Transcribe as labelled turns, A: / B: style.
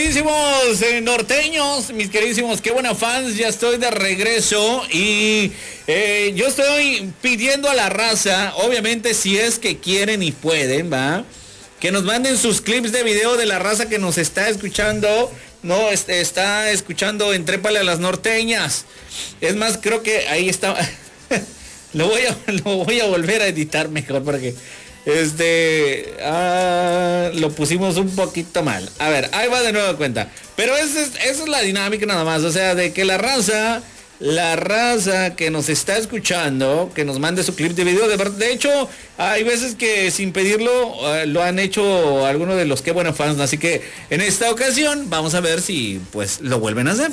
A: queridísimos norteños, mis queridísimos, qué buena fans, ya estoy de regreso y yo estoy pidiendo a la raza, obviamente si es que quieren y pueden, ¿va? Que nos manden sus clips de video de la raza que nos está escuchando, no, está escuchando en Trépale a las Norteñas. Es más, creo que ahí está, lo voy a volver a editar mejor porque... lo pusimos un poquito mal. A ver, ahí va de nuevo cuenta. Pero esa es la dinámica nada más. O sea, de que la raza que nos está escuchando, que nos mande su clip de video. De hecho, hay veces que sin pedirlo lo han hecho algunos de los que buenos fans. Así que en esta ocasión vamos a ver si pues lo vuelven a hacer.